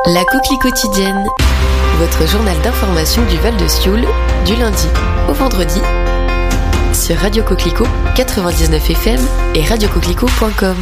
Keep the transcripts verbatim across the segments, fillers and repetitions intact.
La Coquelie quotidienne, votre journal d'information du Val de Sioule, du lundi au vendredi, sur Radio Coquelicot quatre-vingt-dix-neuf F M et radio coquelicot point com.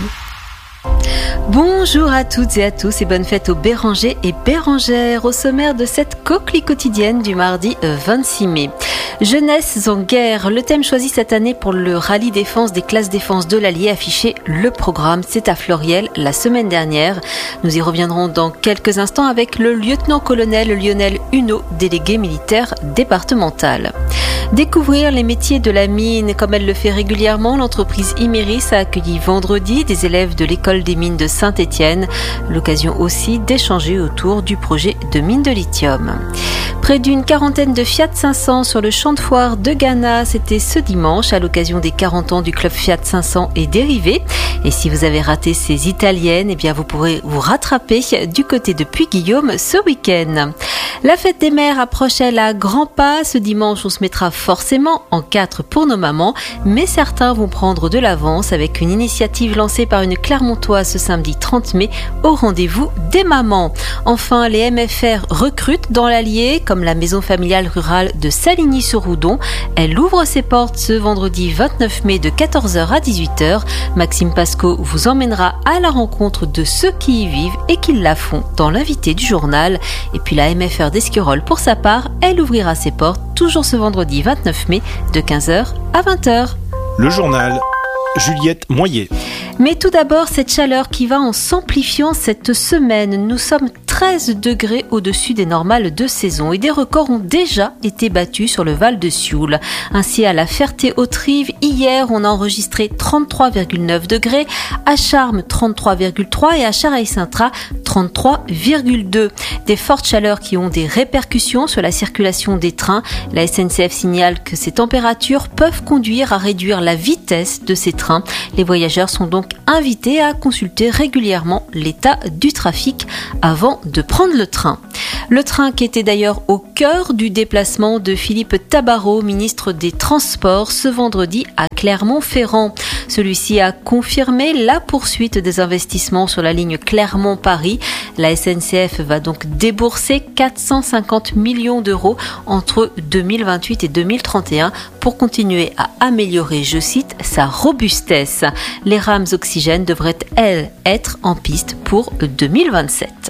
Bonjour à toutes et à tous et bonne fête aux Bérangers et Bérangères au sommaire de cette Coquelie quotidienne du mardi vingt-six mai. Jeunesse en guerre, le thème choisi cette année pour le rallye défense des classes défense de l'Allier affiché le programme, c'est à Floriel la semaine dernière. Nous y reviendrons dans quelques instants avec le lieutenant-colonel Lionel Huneau, délégué militaire départemental. Découvrir les métiers de la mine comme elle le fait régulièrement, l'entreprise Imeris a accueilli vendredi des élèves de l'école des mines de Saint-Étienne. L'occasion aussi d'échanger autour du projet de mine de lithium. Près d'une quarantaine de Fiat cinq cents sur le champ de foire de Ghana, c'était ce dimanche à l'occasion des quarante ans du club Fiat cinq cents et dérivés. Et si vous avez raté ces italiennes, eh bien vous pourrez vous rattraper du côté de Puy-Guillaume ce week-end. La fête des mères approche elle à grands pas. Ce dimanche, on se mettra forcément en quatre pour nos mamans, mais certains vont prendre de l'avance avec une initiative lancée par une Clermontoise ce samedi trente mai au rendez-vous des mamans. Enfin, les M F R recrutent dans l'Allier, comme la maison familiale rurale de Saligny-sur-Oudon. Elle ouvre ses portes ce vendredi vingt-neuf mai de quatorze heures à dix-huit heures. Maxime Pasco vous emmènera à la rencontre de ceux qui y vivent et qui la font dans l'invité du journal. Et puis la M F R d'Esquirol, pour sa part, elle ouvrira ses portes toujours ce vendredi vingt-neuf mai de quinze heures à vingt heures. Le journal, Juliette Moyer. Mais tout d'abord, cette chaleur qui va en s'amplifiant cette semaine. Nous sommes treize degrés au-dessus des normales de saison et des records ont déjà été battus sur le Val de Sioule. Ainsi, à la Ferté-Haute-Rive, hier, on a enregistré trente-trois virgule neuf degrés, à Charmes trente-trois virgule trois et à Charaï-Saint-Trat trente-trois virgule deux. Des fortes chaleurs qui ont des répercussions sur la circulation des trains. La S N C F signale que ces températures peuvent conduire à réduire la vitesse de ces trains. Les voyageurs sont donc invités à consulter régulièrement l'état du trafic avant de prendre le train. Le train qui était d'ailleurs au cœur du déplacement de Philippe Tabarot, ministre des Transports, ce vendredi à Clermont-Ferrand. Celui-ci a confirmé la poursuite des investissements sur la ligne Clermont-Paris. La S N C F va donc débourser quatre cent cinquante millions d'euros entre deux mille vingt-huit et deux mille trente et un pour continuer à améliorer, je cite, sa robustesse. Les rames oxygène devraient, elles, être en piste pour deux mille vingt-sept.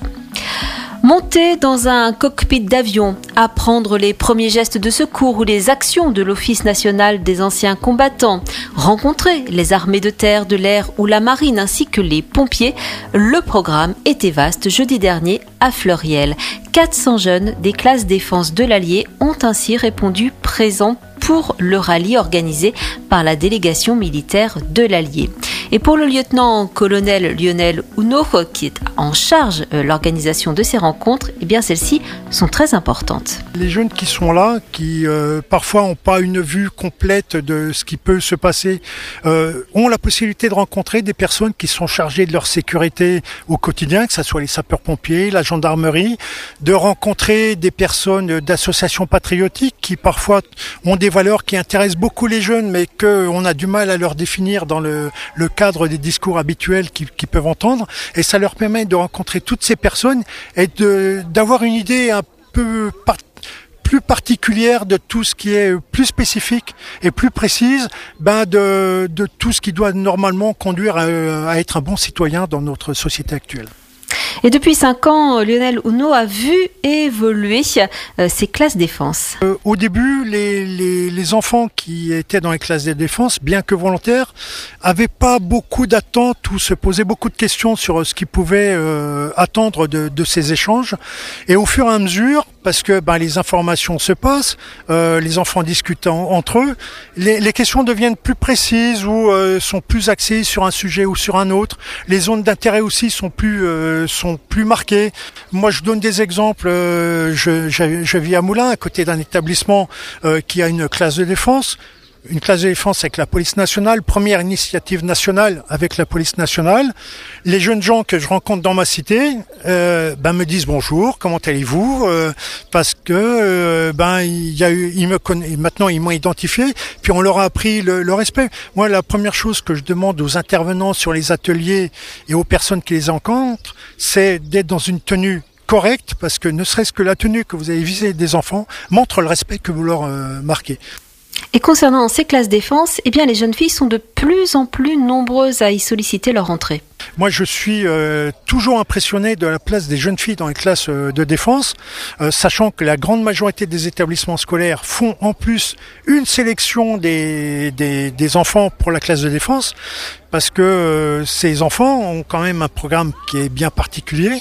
Monter dans un cockpit d'avion, apprendre les premiers gestes de secours ou les actions de l'Office national des anciens combattants, rencontrer les armées de terre, de l'air ou la marine ainsi que les pompiers, le programme était vaste jeudi dernier à Floriel. quatre cents jeunes des classes défense de l'Allier ont ainsi répondu présents pour le rallye organisé par la délégation militaire de l'Allier. Et pour le lieutenant-colonel Lionel Huneau, qui est en charge de l'organisation de ces rencontres, eh bien celles-ci sont très importantes. Les jeunes qui sont là, qui euh, parfois n'ont pas une vue complète de ce qui peut se passer, euh, ont la possibilité de rencontrer des personnes qui sont chargées de leur sécurité au quotidien, que ce soit les sapeurs-pompiers, la gendarmerie, de rencontrer des personnes d'associations patriotiques qui parfois ont des valeurs qui intéressent beaucoup les jeunes, mais qu'on a du mal à leur définir dans le, le cadre des discours habituels qu'ils, qu'ils peuvent entendre. Et ça leur permet de rencontrer toutes ces personnes et de, d'avoir une idée un peu par, plus particulière de tout ce qui est plus spécifique et plus précise ben de, de tout ce qui doit normalement conduire à, à être un bon citoyen dans notre société actuelle. Et depuis cinq ans, Lionel Huneau a vu évoluer euh, ses classes défense. Euh, au début, les, les, les enfants qui étaient dans les classes de défense, bien que volontaires, avaient pas beaucoup d'attentes ou se posaient beaucoup de questions sur ce qu'ils pouvaient euh, attendre de, de ces échanges. Et au fur et à mesure, parce que ben, les informations se passent, euh, les enfants discutent en, entre eux, les, les questions deviennent plus précises ou euh, sont plus axées sur un sujet ou sur un autre. Les zones d'intérêt aussi sont plus euh, sont plus marquées. Moi, je donne des exemples. Euh, je, je, je vis à Moulins, à côté d'un établissement euh, qui a une classe de défense. Une classe de défense avec la police nationale, première initiative nationale avec la police nationale. Les jeunes gens que je rencontre dans ma cité euh, ben me disent bonjour, comment allez-vous euh, parce que euh, ben il y a eu, ils me connaissent, maintenant ils m'ont identifié, puis on leur a appris le, le respect. Moi, la première chose que je demande aux intervenants sur les ateliers et aux personnes qui les rencontrent, c'est d'être dans une tenue correcte, parce que ne serait-ce que la tenue que vous avez vis-à-vis des enfants montre le respect que vous leur euh, marquez. Et concernant ces classes défense, eh bien les jeunes filles sont de plus en plus nombreuses à y solliciter leur entrée. Moi, je suis euh, toujours impressionné de la place des jeunes filles dans les classes euh, de défense, euh, sachant que la grande majorité des établissements scolaires font en plus une sélection des, des, des enfants pour la classe de défense, parce que euh, ces enfants ont quand même un programme qui est bien particulier.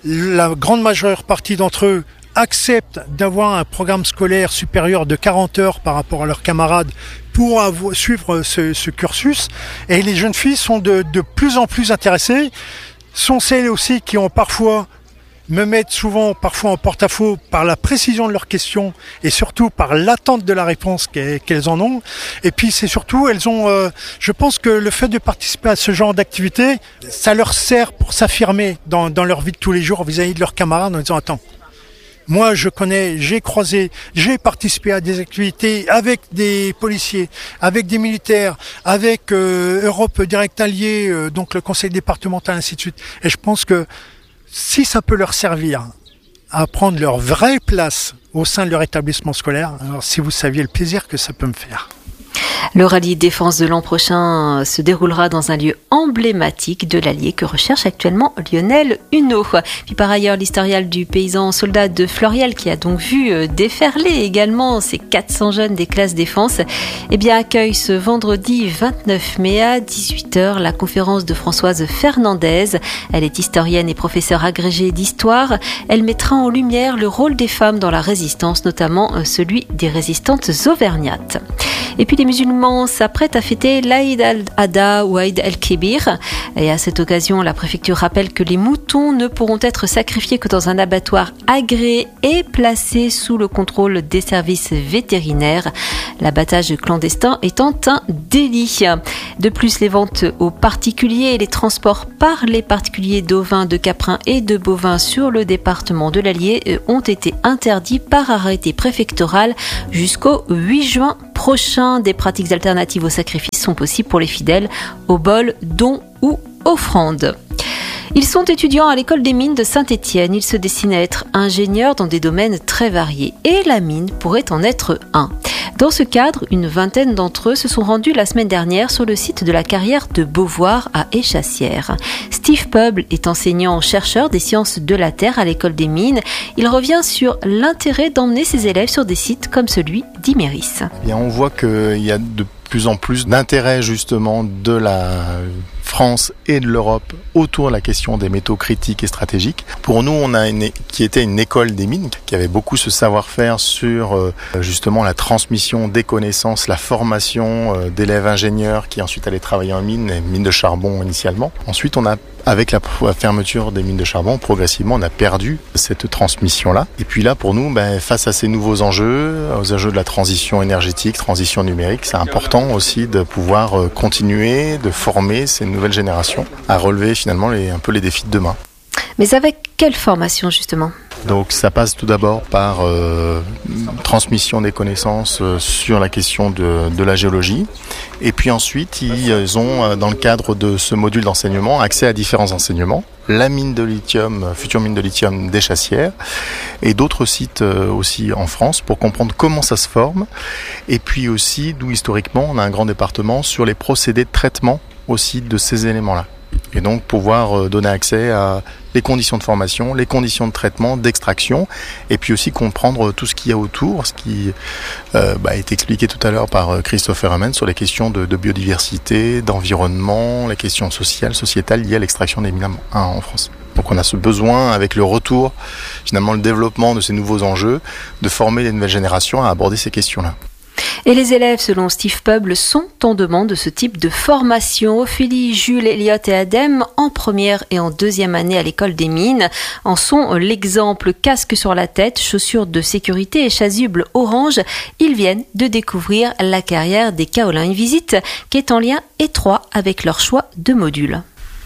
La grande majeure partie d'entre eux acceptent d'avoir un programme scolaire supérieur de quarante heures par rapport à leurs camarades pour avoir, suivre ce, ce cursus. Et les jeunes filles sont de, de plus en plus intéressées, sont celles aussi qui ont parfois, me mettent souvent parfois en porte-à-faux par la précision de leurs questions et surtout par l'attente de la réponse qu'elles en ont. Et puis c'est surtout, elles ont, euh, je pense que le fait de participer à ce genre d'activité, ça leur sert pour s'affirmer dans, dans leur vie de tous les jours vis-à-vis de leurs camarades en disant « Attends, moi, je connais, j'ai croisé, j'ai participé à des activités avec des policiers, avec des militaires, avec euh, Europe Direct Allié, euh, donc le conseil départemental, ainsi de suite. » Et je pense que si ça peut leur servir à prendre leur vraie place au sein de leur établissement scolaire, alors si vous saviez le plaisir que ça peut me faire. Le rallye défense de l'an prochain se déroulera dans un lieu emblématique de l'Allier que recherche actuellement Lionel Huneau. Puis par ailleurs, l'historial du paysan soldat de Florial, qui a donc vu déferler également ces quatre cents jeunes des classes défense, eh bien accueille ce vendredi vingt-neuf mai à dix-huit heures la conférence de Françoise Fernandez. Elle est historienne et professeure agrégée d'histoire. Elle mettra en lumière le rôle des femmes dans la résistance, notamment celui des résistantes auvergnates. Et puis les musulmans s'apprêtent à fêter l'Aïd al-Adha ou Aïd al-Kébir. Et à cette occasion, la préfecture rappelle que les moutons ne pourront être sacrifiés que dans un abattoir agréé et placé sous le contrôle des services vétérinaires. L'abattage clandestin étant un délit. De plus, les ventes aux particuliers et les transports par les particuliers d'ovins, de caprins et de bovins sur le département de l'Allier ont été interdits par arrêté préfectoral jusqu'au huit juin prochain. Des pratiques alternatives au sacrifice sont possibles pour les fidèles au bol, don ou offrande. Ils sont étudiants à l'école des mines de Saint-Étienne. Ils se destinent à être ingénieurs dans des domaines très variés. Et la mine pourrait en être un. Dans ce cadre, une vingtaine d'entre eux se sont rendus la semaine dernière sur le site de la carrière de Beauvoir à Échassières. Steve Peuble est enseignant-chercheur des sciences de la Terre à l'école des mines. Il revient sur l'intérêt d'emmener ses élèves sur des sites comme celui d'Iméris. Eh bien, on voit qu'il y a de plus en plus d'intérêt justement de la France et de l'Europe autour de la question des métaux critiques et stratégiques. Pour nous, on a une, qui était une école des mines, qui avait beaucoup ce savoir-faire sur euh, justement la transmission des connaissances, la formation euh, d'élèves ingénieurs qui ensuite allaient travailler en mine, mines de charbon initialement. Ensuite, on a avec la fermeture des mines de charbon, progressivement, on a perdu cette transmission-là. Et puis là, pour nous, ben, face à ces nouveaux enjeux, aux enjeux de la transition énergétique, transition numérique, c'est important aussi de pouvoir continuer, de former ces nouvelles générations à relever finalement les, un peu les défis de demain. Mais avec quelle formation justement ? Donc ça passe tout d'abord par euh, transmission des connaissances euh, sur la question de, de la géologie. Et puis ensuite, ils ont, dans le cadre de ce module d'enseignement, accès à différents enseignements. La mine de lithium, future mine de lithium d'Échassières, et d'autres sites euh, aussi en France pour comprendre comment ça se forme. Et puis aussi, d'où historiquement, on a un grand département sur les procédés de traitement aussi de ces éléments-là. Et donc pouvoir donner accès à les conditions de formation, les conditions de traitement, d'extraction, et puis aussi comprendre tout ce qu'il y a autour, ce qui euh, bah, a été expliqué tout à l'heure par Christopher Herman sur les questions de, de biodiversité, d'environnement, les questions sociales, sociétales liées à l'extraction des mines en France. Donc on a ce besoin, avec le retour, finalement le développement de ces nouveaux enjeux, de former les nouvelles générations à aborder ces questions-là. Et les élèves, selon Steve Peuble, sont en demande de ce type de formation. Ophélie, Jules, Elliot et Adem, en première et en deuxième année à l'école des mines, en sont l'exemple. Casque sur la tête, chaussures de sécurité et chasuble orange. Ils viennent de découvrir la carrière des Kaolins. Une visite qui est en lien étroit avec leur choix de module.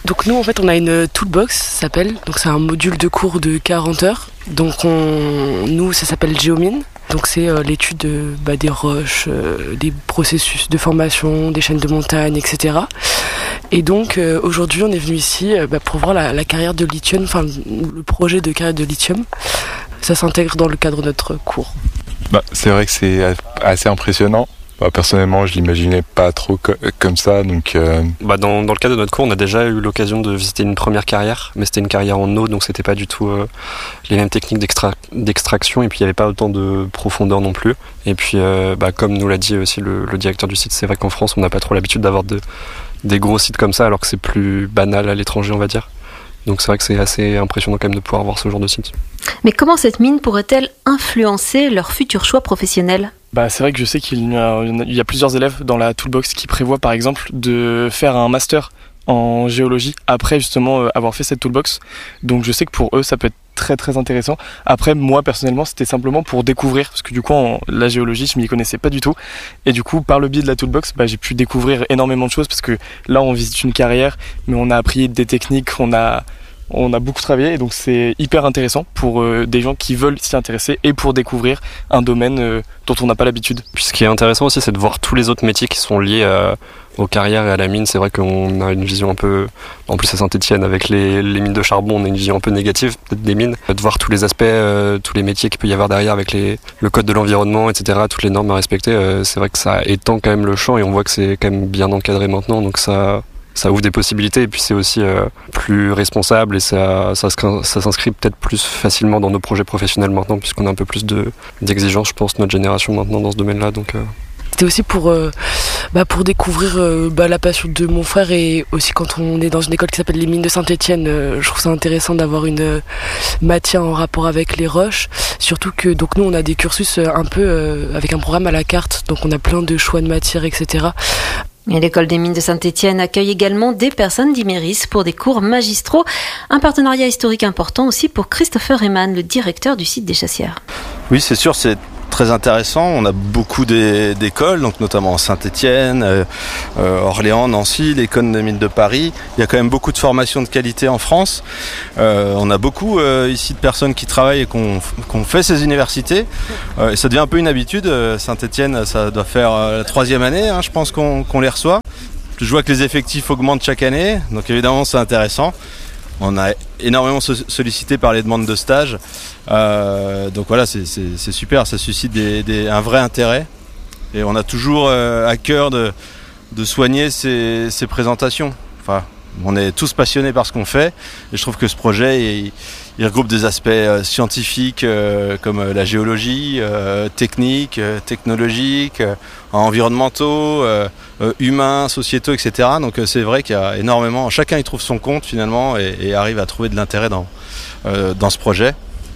Donc nous en fait on a une toolbox, ça s'appelle, donc c'est un module de cours de quarante heures. Donc on, nous ça s'appelle Géomine. Donc c'est euh, l'étude euh, bah, des roches, euh, des processus de formation, des chaînes de montagne, et cetera. Et donc euh, aujourd'hui on est venu ici euh, bah, pour voir la, la carrière de lithium, enfin le projet de carrière de lithium. Ça s'intègre dans le cadre de notre cours. Bah, c'est vrai que c'est assez impressionnant. Bah, personnellement, je l'imaginais pas trop co- comme ça, donc. Euh... Bah, dans, dans le cadre de notre cours, on a déjà eu l'occasion de visiter une première carrière, mais c'était une carrière en eau, donc c'était pas du tout euh, les mêmes techniques d'extra- d'extraction, et puis il y avait pas autant de profondeur non plus. Et puis, euh, bah, comme nous l'a dit aussi le, le directeur du site, c'est vrai qu'en France, on n'a pas trop l'habitude d'avoir de, des gros sites comme ça, alors que c'est plus banal à l'étranger, on va dire. Donc c'est vrai que c'est assez impressionnant quand même de pouvoir voir ce genre de site. Mais comment cette mine pourrait-elle influencer leur futur choix professionnel ? Bah, c'est vrai que je sais qu'il y a, il y a plusieurs élèves dans la toolbox qui prévoient par exemple de faire un master en géologie après justement avoir fait cette toolbox. Donc je sais que pour eux ça peut être très très intéressant. Après moi personnellement c'était simplement pour découvrir, parce que du coup en, la géologie je m'y connaissais pas du tout, et du coup par le biais de la toolbox bah, j'ai pu découvrir énormément de choses, parce que là on visite une carrière mais on a appris des techniques, on a On a beaucoup travaillé, et donc c'est hyper intéressant pour euh, des gens qui veulent s'y intéresser et pour découvrir un domaine euh, dont on n'a pas l'habitude. Puis ce qui est intéressant aussi, c'est de voir tous les autres métiers qui sont liés euh, aux carrières et à la mine. C'est vrai qu'on a une vision un peu... En plus à Saint-Étienne, avec les, les mines de charbon, on a une vision un peu négative peut-être des mines. De voir tous les aspects, euh, tous les métiers qu'il peut y avoir derrière, avec les, le code de l'environnement, et cetera, toutes les normes à respecter, euh, c'est vrai que ça étend quand même le champ, et on voit que c'est quand même bien encadré maintenant, donc ça... ça ouvre des possibilités, et puis c'est aussi euh, plus responsable, et ça, ça, ça s'inscrit peut-être plus facilement dans nos projets professionnels maintenant, puisqu'on a un peu plus de, d'exigences, je pense, notre génération maintenant dans ce domaine-là. Donc, euh... C'était aussi pour, euh, bah, pour découvrir euh, bah, la passion de mon frère, et aussi quand on est dans une école qui s'appelle les mines de Saint-Étienne, euh, je trouve ça intéressant d'avoir une euh, matière en rapport avec les roches, surtout que donc nous on a des cursus euh, un peu euh, avec un programme à la carte, donc on a plein de choix de matières, et cetera. Et l'école des mines de Saint-Étienne accueille également des personnes d'Iméris pour des cours magistraux. Un partenariat historique important aussi pour Christopher Eman, le directeur du site des Chassières. Oui, c'est sûr, c'est très intéressant. On a beaucoup des, d'écoles, donc notamment Saint-Étienne, euh, euh, Orléans, Nancy, l'école des mines de Paris. Il y a quand même beaucoup de formations de qualité en France. Euh, on a beaucoup euh, ici de personnes qui travaillent et qu'on qu'on fait ces universités. Euh, et ça devient un peu une habitude. Saint-Étienne, ça doit faire euh, la troisième année, hein, je pense qu'on, qu'on les reçoit. Je vois que les effectifs augmentent chaque année, donc évidemment c'est intéressant. On a énormément sollicité par les demandes de stage. Euh, donc voilà, c'est, c'est, c'est super, ça suscite des, des, un vrai intérêt. Et on a toujours euh, à cœur de, de soigner ces, ces présentations. Enfin, on est tous passionnés par ce qu'on fait. Et je trouve que ce projet, il, il regroupe des aspects euh, scientifiques euh, comme euh, la géologie, euh, techniques, euh, technologiques, euh, environnementaux, euh, euh, humains, sociétaux, et cetera. Donc euh, c'est vrai qu'il y a énormément... Chacun y trouve son compte finalement, et, et arrive à trouver de l'intérêt dans, euh, dans ce projet.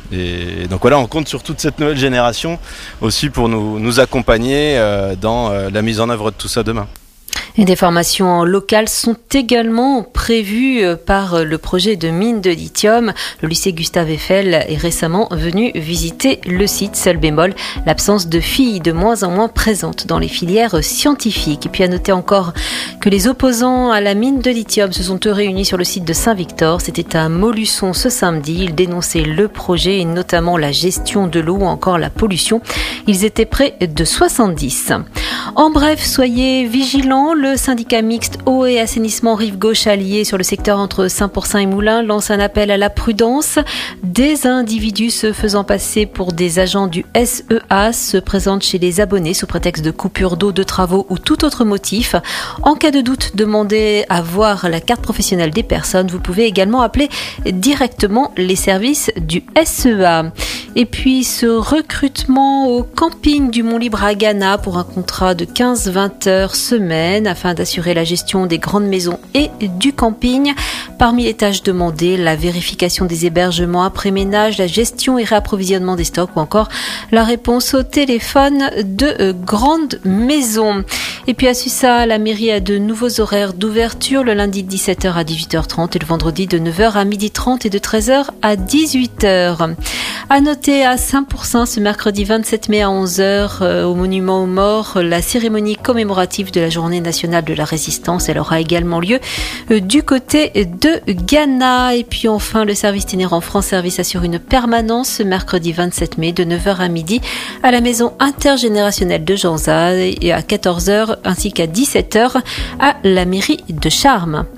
Et donc voilà, on compte sur toute cette nouvelle génération aussi pour nous, nous accompagner euh, dans euh, la mise en œuvre de tout ça demain. Et des formations locales sont également prévues par le projet de mine de lithium. Le lycée Gustave Eiffel est récemment venu visiter le site. Seul bémol, l'absence de filles de moins en moins présentes dans les filières scientifiques. Et puis à noter encore que les opposants à la mine de lithium se sont réunis sur le site de Saint-Victor. C'était à Montluçon ce samedi. Ils dénonçaient le projet et notamment la gestion de l'eau ou encore la pollution. Ils étaient près de soixante-dix. En bref, soyez vigilants. Le syndicat mixte eau et assainissement rive gauche allié sur le secteur entre Saint-Pourçain et Moulins lance un appel à la prudence. Des individus se faisant passer pour des agents du S E A se présentent chez les abonnés sous prétexte de coupure d'eau, de travaux ou tout autre motif. En cas de doute, demandez à voir la carte professionnelle des personnes. Vous pouvez également appeler directement les services du S E A. Et puis ce recrutement au camping du Mont-Libre à Ghana pour un contrat de quinze à vingt heures semaine afin d'assurer la gestion des grandes maisons et du camping. Parmi les tâches demandées, la vérification des hébergements après ménage, la gestion et réapprovisionnement des stocks ou encore la réponse au téléphone de grandes maisons. Et puis à Susa, la mairie a de nouveaux horaires d'ouverture le lundi de dix-sept heures à dix-huit heures trente et le vendredi de neuf heures à midi trente et de treize heures à dix-huit heures. À noter invité à Saint-Pourçain ce mercredi vingt-sept mai à onze heures euh, au Monument aux Morts. La cérémonie commémorative de la Journée nationale de la résistance. Elle aura également lieu euh, du côté de Ghana. Et puis enfin, le service itinérant France Service assure une permanence ce mercredi vingt-sept mai de neuf heures à midi à la maison intergénérationnelle de Janzat et à quatorze heures ainsi qu'à dix-sept heures à la mairie de Charmes.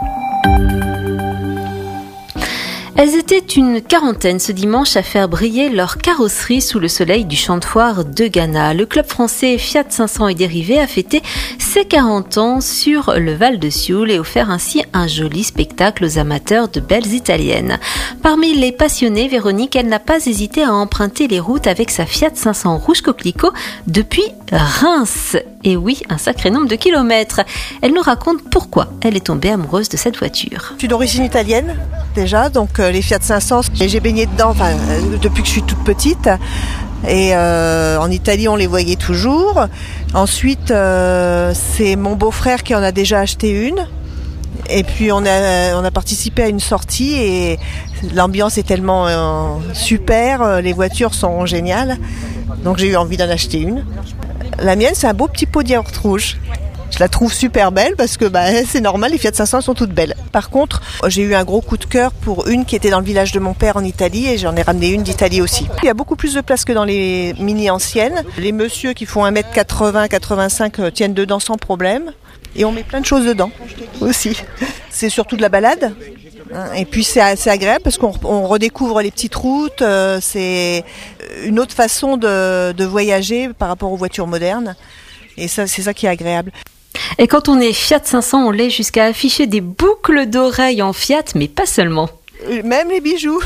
Elles étaient une quarantaine ce dimanche à faire briller leur carrosserie sous le soleil du champ de foire de Ghana. Le club français Fiat cinq cents et dérivés a fêté ses quarante ans sur le Val de Sioule et offert ainsi un joli spectacle aux amateurs de belles italiennes. Parmi les passionnés, Véronique, elle n'a pas hésité à emprunter les routes avec sa Fiat cinq cents rouge coquelicot depuis Reims. Et oui, un sacré nombre de kilomètres. Elle nous raconte pourquoi elle est tombée amoureuse de cette voiture. Je suis d'origine italienne déjà, donc euh, les Fiat cinq cents, j'ai baigné dedans enfin, euh, depuis que je suis toute petite. Et euh, en Italie, on les voyait toujours. Ensuite, euh, c'est mon beau-frère qui en a déjà acheté une. Et puis on a, on a participé à une sortie et l'ambiance est tellement euh, super, les voitures sont géniales. Donc j'ai eu envie d'en acheter une. La mienne, c'est un beau petit pot de yaourt rouge. Je la trouve super belle parce que bah, c'est normal, les Fiat cinq cents sont toutes belles. Par contre, j'ai eu un gros coup de cœur pour une qui était dans le village de mon père en Italie et j'en ai ramené une d'Italie aussi. Il y a beaucoup plus de place que dans les mini anciennes. Les messieurs qui font un mètre quatre-vingts quatre-vingt-cinq tiennent dedans sans problème. Et on met plein de choses dedans aussi. C'est surtout de la balade. Et puis c'est assez agréable parce qu'on on redécouvre les petites routes. Euh, c'est une autre façon de, de voyager par rapport aux voitures modernes. Et ça, c'est ça qui est agréable. Et quand on est Fiat cinq cents, on l'est jusqu'à afficher des boucles d'oreilles en Fiat, mais pas seulement. Même les bijoux.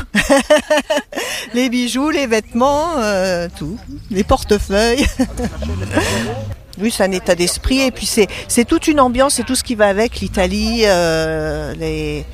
Les bijoux, les vêtements, euh, tout. Les portefeuilles. Oui, c'est un état d'esprit et puis c'est, c'est toute une ambiance, c'est tout ce qui va avec l'Italie, euh, les,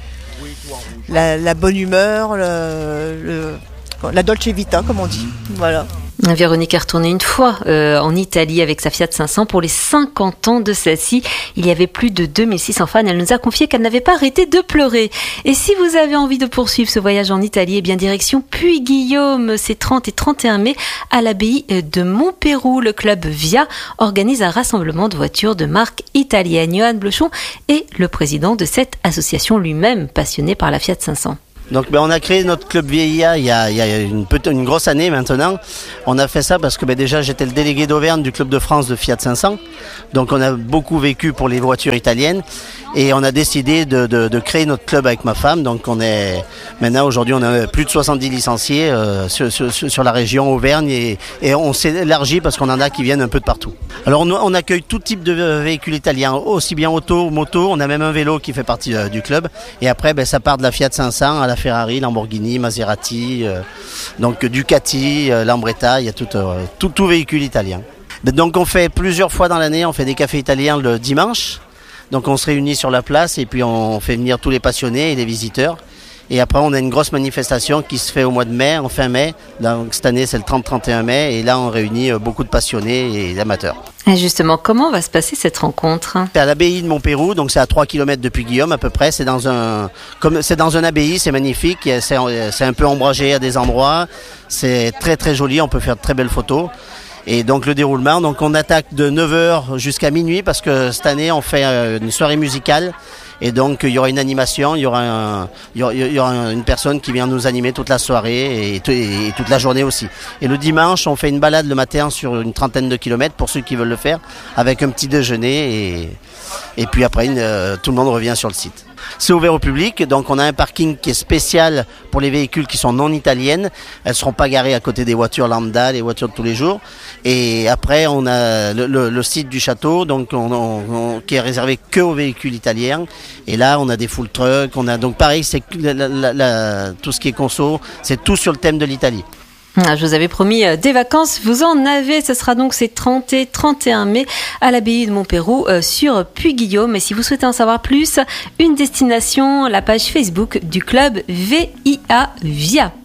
la, la bonne humeur, le, le, la dolce vita, comme on dit. Voilà. Véronique est retournée une fois euh, en Italie avec sa Fiat cinq cents pour les cinquante ans de celle-ci. Il y avait plus de deux mille six cents fans. Elle nous a confié qu'elle n'avait pas arrêté de pleurer. Et si vous avez envie de poursuivre ce voyage en Italie, eh bien direction Puy-Guillaume, c'est trente et trente et un mai à l'abbaye de Montpérou. Le club Via organise un rassemblement de voitures de marque italienne. Johan Blochon est le président de cette association, lui-même passionné par la Fiat cinq cents. Donc ben, on a créé notre club V I A il y a, il y a une, une grosse année maintenant. On a fait ça parce que ben, déjà j'étais le délégué d'Auvergne du club de France de Fiat cinq cents. Donc on a beaucoup vécu pour les voitures italiennes et on a décidé de, de, de créer notre club avec ma femme. Donc on est maintenant aujourd'hui on a plus de soixante-dix licenciés euh, sur, sur, sur la région Auvergne et, et on s'est élargi parce qu'on en a qui viennent un peu de partout. Alors on, on accueille tout type de véhicules italiens, aussi bien auto, moto. On a même un vélo qui fait partie euh, du club. Et après ben, ça part de la Fiat cinq cents à la Ferrari, Lamborghini, Maserati, euh, donc Ducati, euh, Lambretta, il y a tout, euh, tout, tout véhicule italien. Donc on fait plusieurs fois dans l'année, on fait des cafés italiens le dimanche. Donc on se réunit sur la place et puis on fait venir tous les passionnés et les visiteurs. Et après on a une grosse manifestation qui se fait au mois de mai, en fin mai. Donc cette année c'est le trente trente et un mai et là on réunit beaucoup de passionnés et d'amateurs. Et justement, comment va se passer cette rencontre ? C'est à l'abbaye de Montpérou, donc c'est à trois kilomètres de Puy-Guillaume à peu près. C'est dans un, comme c'est dans une abbaye, c'est magnifique. C'est, c'est un peu ombragé à des endroits. C'est très très joli. On peut faire de très belles photos. Et donc le déroulement, donc on attaque de neuf heures jusqu'à minuit parce que cette année on fait une soirée musicale et donc il y aura une animation, il y aura, un, il y aura, il y aura une personne qui vient nous animer toute la soirée et, et, et toute la journée aussi. Et le dimanche on fait une balade le matin sur une trentaine de kilomètres pour ceux qui veulent le faire avec un petit déjeuner et, et puis après une, euh, tout le monde revient sur le site. C'est ouvert au public, donc on a un parking qui est spécial pour les véhicules qui sont non italiennes. Elles ne seront pas garées à côté des voitures lambda, les voitures de tous les jours. Et après, on a le, le, le site du château, donc on, on, on, qui est réservé que aux véhicules italiens. Et là, on a des full trucks. On a donc pareil, c'est la, la, la, tout ce qui est conso, c'est tout sur le thème de l'Italie. Ah, je vous avais promis euh, des vacances, vous en avez, ce sera donc ces trente et trente et un mai à l'abbaye de Montpérou euh, sur Puy-Guillaume. Et si vous souhaitez en savoir plus, une destination, la page Facebook du club V I A Via.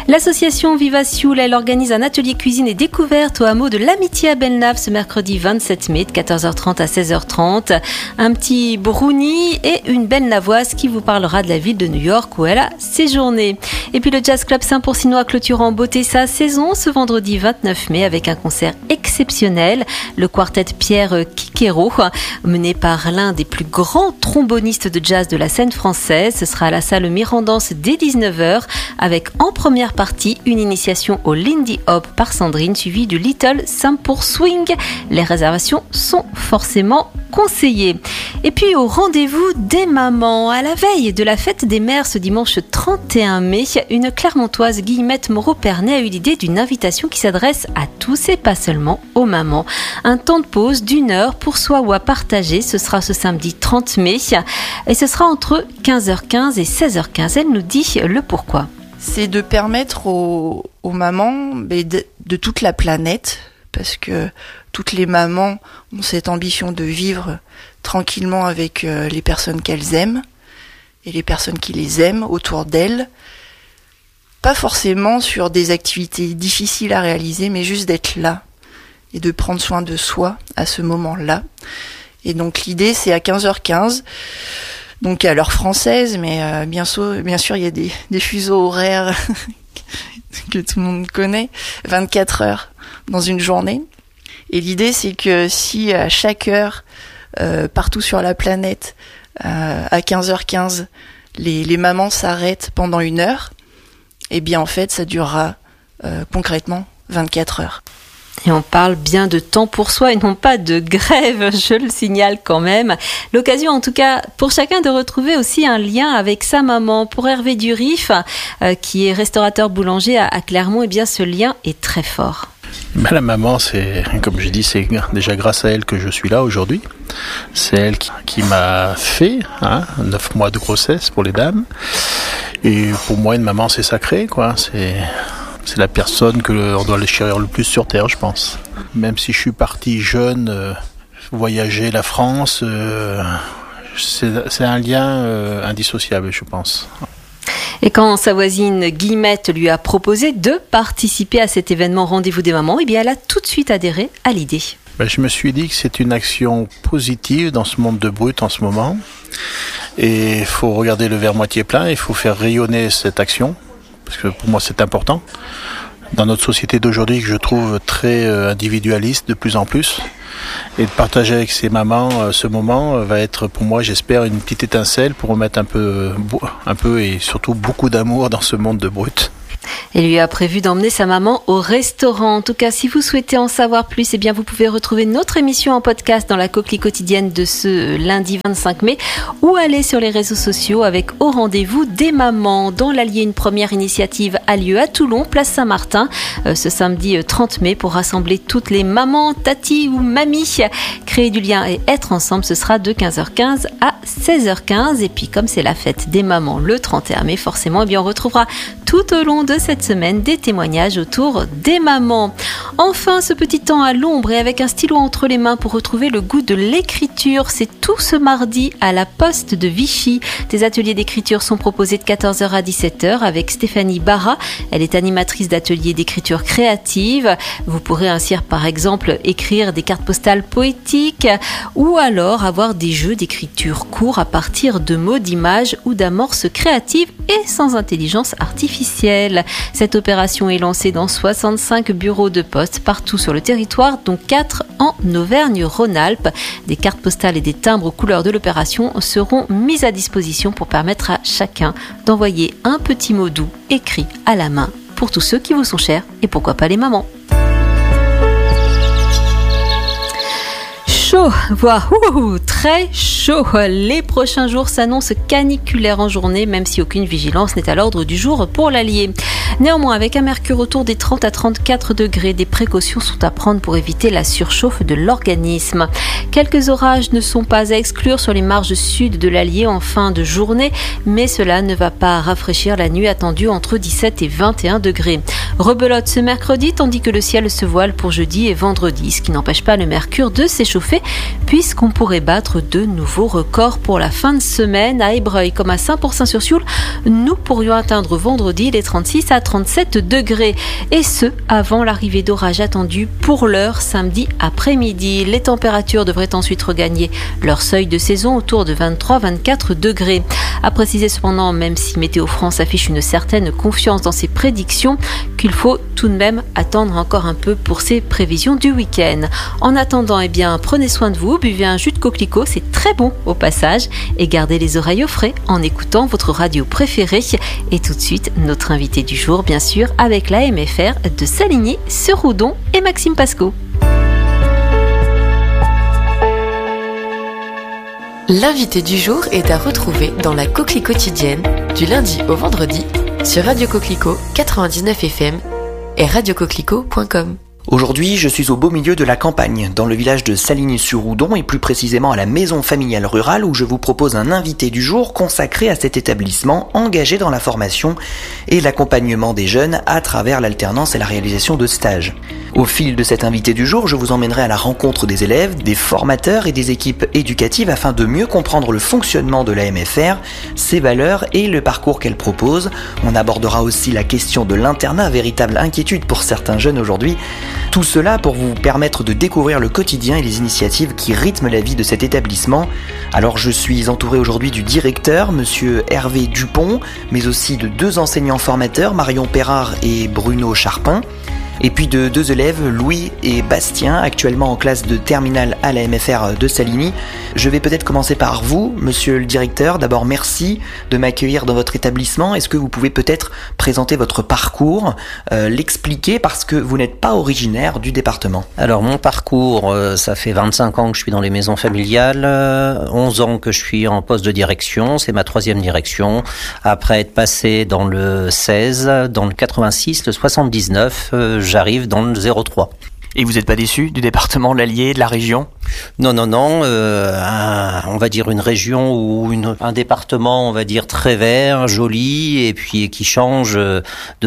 L'association Viva Sioule, elle organise un atelier cuisine et découverte au hameau de l'Amitié à Bellenave ce mercredi vingt-sept mai de quatorze heures trente à seize heures trente. Un petit brownie et une Bellenavoise qui vous parlera de la ville de New York où elle a séjourné. Et puis le Jazz Club Saint-Pourcinois clôture en beauté sa saison ce vendredi vingt-neuf mai avec un concert exceptionnel. Le quartet Pierre Kikero, mené par l'un des plus grands trombonistes de jazz de la scène française. Ce sera à la salle Mirandance dès dix-neuf heures avec en première partie une initiation au Lindy Hop par Sandrine suivie du Little Saint-Pour Swing. Les réservations sont forcément conseillées. Et puis au rendez-vous des mamans, à la veille de la fête des mères ce dimanche trente et un mai, une Clermontoise, Guillemette Moreau-Pernet, a eu l'idée d'une invitation qui s'adresse à tous et pas seulement aux mamans. Un temps de pause d'une heure pour soi ou à partager, ce sera ce samedi trente mai et ce sera entre quinze heures quinze et seize heures quinze. Elle nous dit le pourquoi. C'est de permettre aux, aux mamans de, de toute la planète, parce que toutes les mamans ont cette ambition de vivre tranquillement avec les personnes qu'elles aiment et les personnes qui les aiment autour d'elles. Pas forcément sur des activités difficiles à réaliser, mais juste d'être là et de prendre soin de soi à ce moment-là. Et donc l'idée, c'est à quinze heures quinze, donc à l'heure française, mais euh, bien sûr, bien sûr, il y a des, des fuseaux horaires que tout le monde connaît, vingt-quatre heures dans une journée. Et l'idée, c'est que si à chaque heure, euh, partout sur la planète, euh, à quinze heures quinze, les, les mamans s'arrêtent pendant une heure, eh bien en fait, ça durera euh, concrètement vingt-quatre heures. Et on parle bien de temps pour soi et non pas de grève, je le signale quand même. L'occasion en tout cas pour chacun de retrouver aussi un lien avec sa maman. Pour Hervé Durif, euh, qui est restaurateur boulanger à, à Clermont, eh bien ce lien est très fort. Ben, la maman, c'est, comme je dis, c'est déjà grâce à elle que je suis là aujourd'hui. C'est elle qui, qui m'a fait, hein, neuf mois de grossesse pour les dames. Et pour moi, une maman, c'est sacré, quoi. C'est... C'est la personne que on doit les chérir le plus sur Terre, je pense. Même si je suis parti jeune, euh, voyager la France, euh, c'est, c'est un lien euh, indissociable, je pense. Et quand sa voisine Guillemette lui a proposé de participer à cet événement Rendez-vous des mamans, eh bien elle a tout de suite adhéré à l'idée. Ben, je me suis dit que c'est une action positive dans ce monde de brut en ce moment. Et il faut regarder le verre moitié plein, il faut faire rayonner cette action. Parce que pour moi c'est important, dans notre société d'aujourd'hui que je trouve très individualiste de plus en plus, et de partager avec ces mamans euh, ce moment euh, va être pour moi, j'espère, une petite étincelle pour remettre un peu, un peu et surtout beaucoup d'amour dans ce monde de brut. Et lui a prévu d'emmener sa maman au restaurant. En tout cas, si vous souhaitez en savoir plus, eh bien, vous pouvez retrouver notre émission en podcast dans la coquelie quotidienne de ce lundi vingt-cinq mai ou aller sur les réseaux sociaux avec Au rendez-vous des mamans. Dans l'Allier, une première initiative a lieu à Toulon, place Saint-Martin, euh, ce samedi trente mai pour rassembler toutes les mamans, tati ou mamies. Créer du lien et être ensemble, ce sera de quinze heures quinze à seize heures quinze. Et puis, comme c'est la fête des mamans le trente et un mai, forcément, eh bien, on retrouvera tout au long de cette semaine des témoignages autour des mamans. Enfin, ce petit temps à l'ombre et avec un stylo entre les mains pour retrouver le goût de l'écriture. C'est tout ce mardi à la Poste de Vichy. Des ateliers d'écriture sont proposés de quatorze heures à dix-sept heures avec Stéphanie Barra. Elle est animatrice d'ateliers d'écriture créative. Vous pourrez ainsi, par exemple, écrire des cartes postales poétiques ou alors avoir des jeux d'écriture courts à partir de mots, d'images ou d'amorces créatives et sans intelligence artificielle. Cette opération est lancée dans soixante-cinq bureaux de poste partout sur le territoire, dont quatre en Auvergne-Rhône-Alpes. Des cartes postales et des timbres aux couleurs de l'opération seront mis à disposition pour permettre à chacun d'envoyer un petit mot doux écrit à la main pour tous ceux qui vous sont chers et pourquoi pas les mamans. Chaud, voire ouh, très chaud. Les prochains jours s'annoncent caniculaires en journée, même si aucune vigilance n'est à l'ordre du jour pour l'Allier. Néanmoins, avec un mercure autour des trente à trente-quatre degrés, des précautions sont à prendre pour éviter la surchauffe de l'organisme. Quelques orages ne sont pas à exclure sur les marges sud de l'Allier en fin de journée, mais cela ne va pas rafraîchir la nuit attendue entre dix-sept et vingt et un degrés. Rebelote ce mercredi, tandis que le ciel se voile pour jeudi et vendredi, ce qui n'empêche pas le mercure de s'échauffer, puisqu'on pourrait battre de nouveaux records pour la fin de semaine. À Ébreuil comme à Saint-Pourçain-sur-Sioule, nous pourrions atteindre vendredi les trente-six à trente-sept degrés, et ce, avant l'arrivée d'orages attendus pour l'heure samedi après-midi. Les températures devraient ensuite regagner leur seuil de saison autour de vingt-trois à vingt-quatre degrés. À préciser cependant, même si Météo France affiche une certaine confiance dans ses prédictions, qu'il faut tout de même attendre encore un peu pour ses prévisions du week-end. En attendant, eh bien, prenez soin de vous, buvez un jus de coquelicot, c'est très bon au passage, et gardez les oreilles au frais en écoutant votre radio préférée. Et tout de suite, notre invité du jour, bien sûr, avec l'A M F R de Saligny-sur-Oudon et Maxime Pasco. L'invité du jour est à retrouver dans la Coquelie quotidienne du lundi au vendredi sur Radio Coquelicot quatre-vingt-dix-neuf F M et radio coquelicot point com. Aujourd'hui, je suis au beau milieu de la campagne, dans le village de Saligny-sur-Oudon et plus précisément à la maison familiale rurale où je vous propose un invité du jour consacré à cet établissement engagé dans la formation et l'accompagnement des jeunes à travers l'alternance et la réalisation de stages. Au fil de cet invité du jour, je vous emmènerai à la rencontre des élèves, des formateurs et des équipes éducatives afin de mieux comprendre le fonctionnement de l'A M F R, ses valeurs et le parcours qu'elle propose. On abordera aussi la question de l'internat, véritable inquiétude pour certains jeunes aujourd'hui. Tout cela pour vous permettre de découvrir le quotidien et les initiatives qui rythment la vie de cet établissement. Alors je suis entouré aujourd'hui du directeur, monsieur Hervé Dupont, mais aussi de deux enseignants formateurs, Marion Perrard et Bruno Charpin. Et puis de deux élèves, Louis et Bastien, actuellement en classe de terminale à l'A M F R de Saligny. Je vais peut-être commencer par vous, monsieur le directeur. D'abord, merci de m'accueillir dans votre établissement. Est-ce que vous pouvez peut-être présenter votre parcours, euh, l'expliquer parce que vous n'êtes pas originaire du département? Alors, mon parcours, euh, ça fait vingt-cinq ans que je suis dans les maisons familiales, euh, onze ans que je suis en poste de direction, c'est ma troisième direction. Après être passé dans le seize, dans le quatre-vingt-six, le soixante-dix-neuf, euh, j'arrive dans le zéro trois. Et vous n'êtes pas déçu du département, de l'Allier, de la région? Non, non, non. Euh, un, on va dire une région ou une, un département, on va dire très vert, joli, et puis qui change de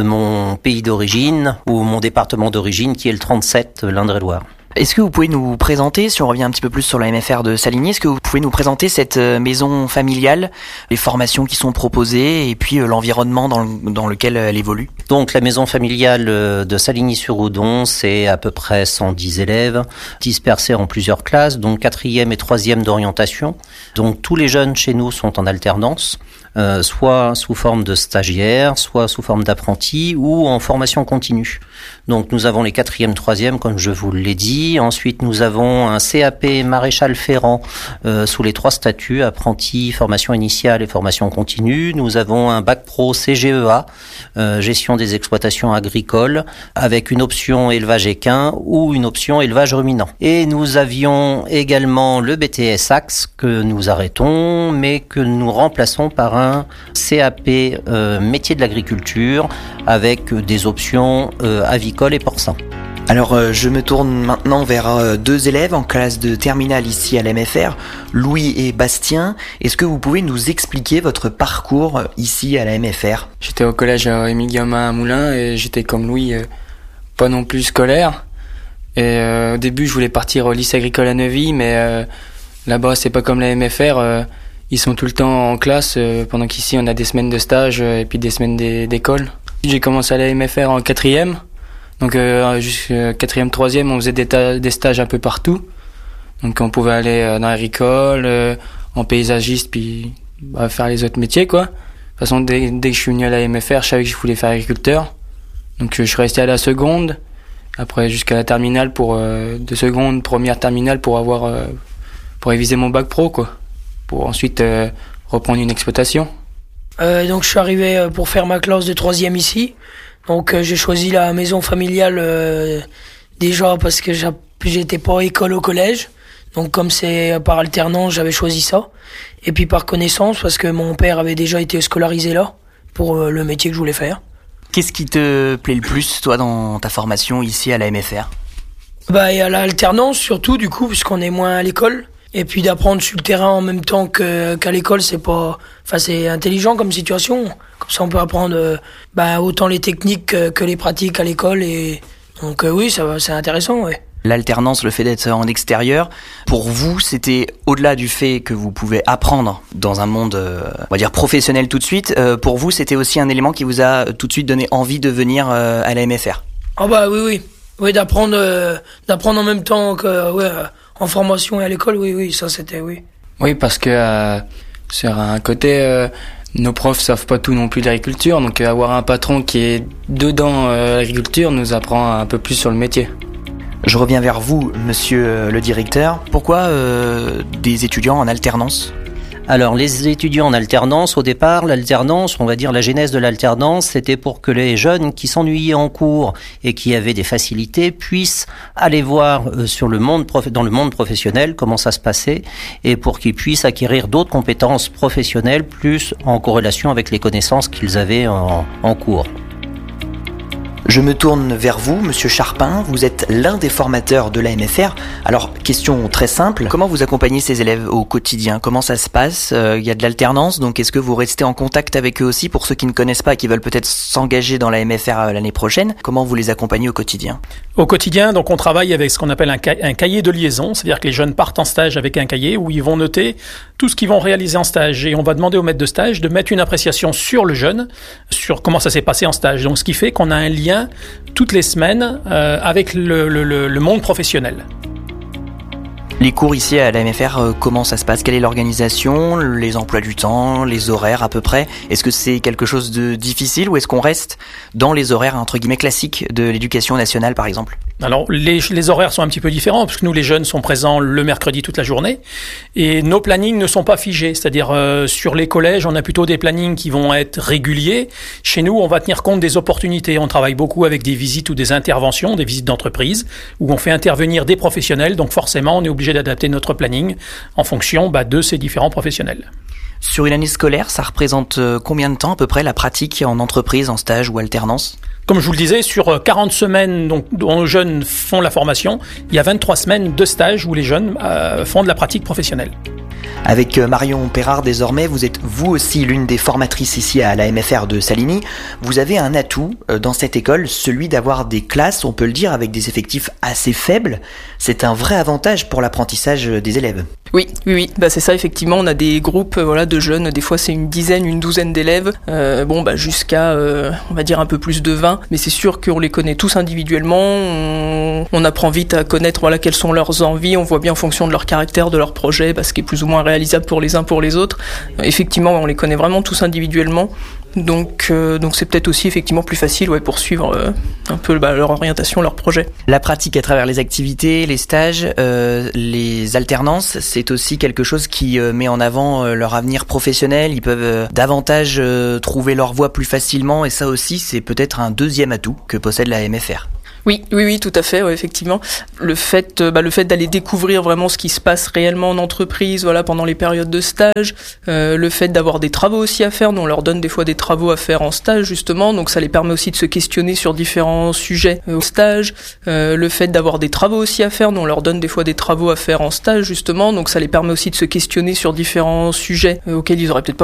mon pays d'origine ou mon département d'origine qui est le trente-sept, l'Indre-et-Loire. Est-ce que vous pouvez nous présenter, si on revient un petit peu plus sur la M F R de Saligny, est-ce que vous pouvez nous présenter cette maison familiale, les formations qui sont proposées et puis l'environnement dans, le, dans lequel elle évolue? Donc la maison familiale de Saligny-sur-Oudon, c'est à peu près cent dix élèves dispersés en plusieurs classes, donc quatrième et troisième d'orientation. Donc tous les jeunes chez nous sont en alternance. Euh, soit sous forme de stagiaires, soit sous forme d'apprentis ou en formation continue. Donc nous avons les quatrièmes, troisièmes, comme je vous l'ai dit. Ensuite, nous avons un C A P maréchal ferrant euh, sous les trois statuts, apprenti, formation initiale et formation continue. Nous avons un bac pro C G E A, euh, gestion des exploitations agricoles, avec une option élevage équin ou une option élevage ruminant. Et nous avions également le B T S Axe que nous arrêtons, mais que nous remplaçons par un C A P euh, métier de l'agriculture avec des options euh, avicoles et porcins. Alors euh, je me tourne maintenant vers euh, deux élèves en classe de terminale ici à l'A M F R, Louis et Bastien. Est-ce que vous pouvez nous expliquer votre parcours euh, ici à l'A M F R? J'étais au collège à Émile Gamin à Moulins et j'étais comme Louis, euh, pas non plus scolaire. Et euh, au début je voulais partir au lycée agricole à Neuvy, mais euh, là-bas c'est pas comme l'A M F R. Euh, Ils sont tout le temps en classe, euh, pendant qu'ici on a des semaines de stage euh, et puis des semaines d'école. J'ai commencé à l'A M F R en quatrième, donc euh, jusqu'à quatrième, troisième, on faisait des, ta- des stages un peu partout. Donc on pouvait aller euh, dans l'agricole, euh, en paysagiste, puis bah, faire les autres métiers quoi. De toute façon, dès, dès que je suis venu à l'A M F R, je savais que je voulais faire agriculteur. Donc euh, je suis resté à la seconde, après jusqu'à la terminale pour euh, de seconde, première terminale pour avoir euh, pour réviser mon bac pro quoi. Pour ensuite euh, reprendre une exploitation. Euh, donc je suis arrivé euh, pour faire ma classe de troisième ici. Donc euh, j'ai choisi la maison familiale euh, déjà parce que j'étais pas à école au collège. Donc comme c'est par alternance, j'avais choisi ça. Et puis par connaissance parce que mon père avait déjà été scolarisé là pour euh, le métier que je voulais faire. Qu'est-ce qui te plaît le plus toi dans ta formation ici à l'A M F R? Bah, et à l'alternance surtout du coup puisqu'on est moins à l'école. Et puis d'apprendre sur le terrain en même temps que, qu'à l'école, c'est pas, enfin, c'est intelligent comme situation. Comme ça, on peut apprendre, euh, bah, autant les techniques que, que les pratiques à l'école et, donc, euh, oui, ça, c'est intéressant, ouais. L'alternance, le fait d'être en extérieur, pour vous, c'était au-delà du fait que vous pouvez apprendre dans un monde, euh, on va dire professionnel tout de suite. Euh, pour vous, c'était aussi un élément qui vous a tout de suite donné envie de venir euh, à la M F R. Ah bah oui, oui, oui, d'apprendre, euh, d'apprendre en même temps que, ouais, euh, en formation et à l'école, oui, oui, ça c'était, oui. Oui, parce que euh, sur un côté, euh, nos profs savent pas tout non plus de l'agriculture, donc euh, avoir un patron qui est dedans euh, l'agriculture nous apprend un peu plus sur le métier. Je reviens vers vous, monsieur le directeur. Pourquoi euh, des étudiants en alternance ? Alors, les étudiants en alternance, au départ, l'alternance, on va dire la genèse de l'alternance, c'était pour que les jeunes qui s'ennuyaient en cours et qui avaient des facilités puissent aller voir sur le monde prof... dans le monde professionnel comment ça se passait et pour qu'ils puissent acquérir d'autres compétences professionnelles plus en corrélation avec les connaissances qu'ils avaient en, en cours. Je me tourne vers vous, monsieur Charpin. Vous êtes l'un des formateurs de la M F R. Alors, question très simple. Comment vous accompagnez ces élèves au quotidien ? Comment ça se passe ? Il y a de l'alternance, donc est-ce que vous restez en contact avec eux aussi pour ceux qui ne connaissent pas et qui veulent peut-être s'engager dans la M F R l'année prochaine ? Comment vous les accompagnez au quotidien ? Au quotidien, donc, on travaille avec ce qu'on appelle un, ca- un cahier de liaison, c'est-à-dire que les jeunes partent en stage avec un cahier où ils vont noter tout ce qu'ils vont réaliser en stage et on va demander au maître de stage de mettre une appréciation sur le jeune, sur comment ça s'est passé en stage. Donc, ce qui fait qu'on a un lien toutes les semaines euh, avec le, le, le monde professionnel. Les cours ici à la M F R, euh, comment ça se passe ? Quelle est l'organisation, les emplois du temps, les horaires à peu près ? Est-ce que c'est quelque chose de difficile ou est-ce qu'on reste dans les horaires entre guillemets classiques de l'éducation nationale par exemple ? Alors les, les horaires sont un petit peu différents parce que nous les jeunes sont présents le mercredi toute la journée et nos plannings ne sont pas figés, c'est-à-dire euh, sur les collèges on a plutôt des plannings qui vont être réguliers. Chez nous on va tenir compte des opportunités, on travaille beaucoup avec des visites ou des interventions, des visites d'entreprise où on fait intervenir des professionnels, donc forcément on est obligé d'adapter notre planning en fonction bah, de ces différents professionnels. Sur une année scolaire, ça représente combien de temps à peu près la pratique en entreprise, en stage ou alternance ? Comme je vous le disais, sur quarante semaines donc, dont nos jeunes font la formation, il y a vingt-trois semaines de stage où les jeunes euh, font de la pratique professionnelle. Avec Marion Perrard désormais, vous êtes vous aussi l'une des formatrices ici à la M F R de Saligny. Vous avez un atout dans cette école, celui d'avoir des classes, on peut le dire, avec des effectifs assez faibles. C'est un vrai avantage pour l'apprentissage des élèves. Oui, oui, oui, bah c'est ça effectivement. On a des groupes, euh, voilà, de jeunes. Des fois c'est une dizaine, une douzaine d'élèves. Euh, bon, bah jusqu'à, euh, on va dire un peu plus de vingt. Mais c'est sûr qu'on les connaît tous individuellement. On, on apprend vite à connaître, voilà, quelles sont leurs envies. On voit bien en fonction de leur caractère, de leur projet, bah, ce qui est plus ou moins réalisable pour les uns pour les autres. Euh, effectivement, on les connaît vraiment tous individuellement. Donc, euh, donc c'est peut-être aussi effectivement plus facile, ouais, pour suivre euh, un peu bah, leur orientation, leur projet. La pratique à travers les activités, les stages, euh, les alternances, c'est aussi quelque chose qui euh, met en avant euh, leur avenir professionnel. Ils peuvent euh, davantage euh, trouver leur voie plus facilement et ça aussi, c'est peut-être un deuxième atout que possède la M F R. Oui, oui, oui, tout à fait, ouais, effectivement. Le fait, bah, le fait d'aller découvrir vraiment ce qui se passe réellement en entreprise, voilà, pendant les périodes de stage, euh, le fait d'avoir des travaux aussi à faire, nous on leur donne des fois des travaux à faire en stage justement, donc ça les permet aussi de se questionner sur différents sujets euh, au stage. Euh, le fait d'avoir des travaux aussi à faire, nous on leur donne des fois des travaux à faire en stage justement, donc ça les permet aussi de se questionner sur différents sujets euh, auxquels ils auraient peut-être pas